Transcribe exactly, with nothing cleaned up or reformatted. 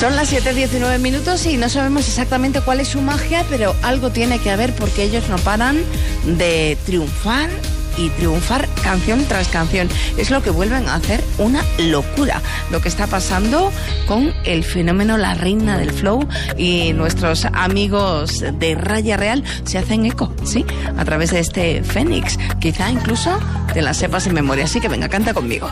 Son las siete diecinueve minutos y no sabemos exactamente cuál es su magia, pero algo tiene que haber porque ellos no paran de triunfar y triunfar canción tras canción. Es lo que vuelven a hacer, una locura lo que está pasando con el fenómeno La Reina del Flow, y nuestros amigos de Raya Real se hacen eco, ¿sí? A través de este Fénix. Quizá incluso te la sepas en memoria, así que venga, canta conmigo.